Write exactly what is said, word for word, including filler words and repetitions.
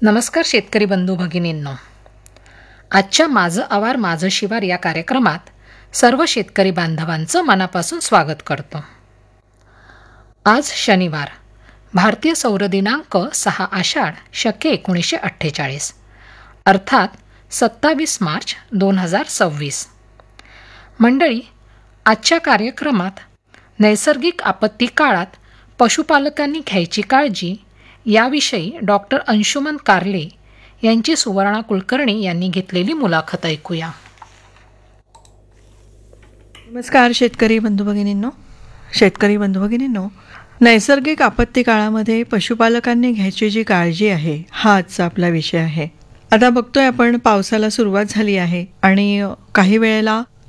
नमस्कार शेतकरी बंधू भगिनींनो, आजच्या माझं आवार माझं शिवार या कार्यक्रमात सर्व शेतकरी बांधवांचं मनापासून स्वागत करतो. आज शनिवार, भारतीय सौर दिनांक सहा आषाढ शके एकोणीसशे अठ्ठेचाळीस, अर्थात सत्तावीस मार्च दोन हजार सव्वीस. मंडळी, आजच्या कार्यक्रमात नैसर्गिक आपत्ती काळात पशुपालकांनी घ्यायची काळजी याविषयी डॉक्टर अंशुमन कार्ले यांची सुवर्णा कुलकर्णी यांनी घेतलेली मुलाखत ऐकूया. नमस्कार शेतकरी बंधू भगिनींनो. शेतकरी बंधू भगिनींनो, नैसर्गिक आपत्ती काळामध्ये पशुपालकांनी घ्यायची जी काळजी आहे हा आजचा आपला विषय आहे. आता बघतोय आपण, पावसाला सुरुवात झाली आहे आणि काही वेळेला